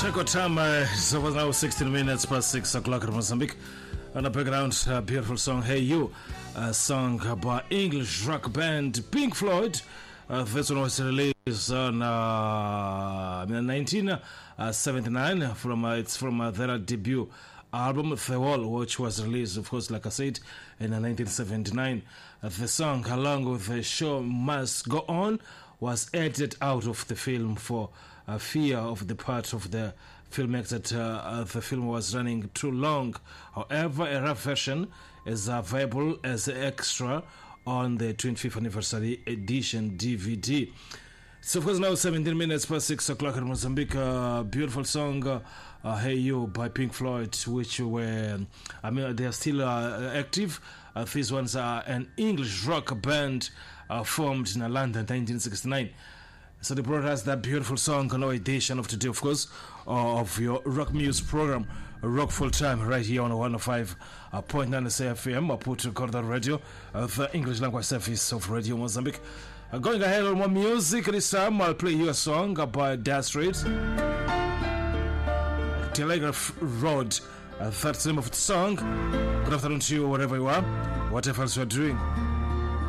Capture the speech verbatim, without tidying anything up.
Check what time. Uh, so it was now sixteen minutes past six o'clock in Mozambique. On the background, a beautiful song, Hey You, a song by English rock band Pink Floyd. Uh, this one was released on uh, nineteen seventy-nine. From uh, it's from uh, their debut album, The Wall, which was released, of course, like I said, in uh, nineteen seventy-nine. Uh, the song, along with The Show Must Go On, was edited out of the film for uh, fear of the part of the filmmaker that uh, uh, the film was running too long. However, a rough version is available as an extra on the twenty-fifth anniversary edition D V D. So, of course, now seventeen minutes past six o'clock in Mozambique. Uh, beautiful song, uh, uh, Hey You by Pink Floyd, which were, I mean, they are still uh, active. Uh, these ones are an English rock band uh, formed in London in nineteen sixty-nine. So they brought us that beautiful song on our edition of today, of course, uh, of your rock music program, Rock Full Time, right here on one oh five point nine F M, Maputo Corridor Radio, uh, the English language service of Radio Mozambique. Uh, going ahead on more music this time, I'll play you a song by Dire Straits, Telegraph Road. Uh, that's the name of the song. Good afternoon to you, wherever you are, whatever else you are doing.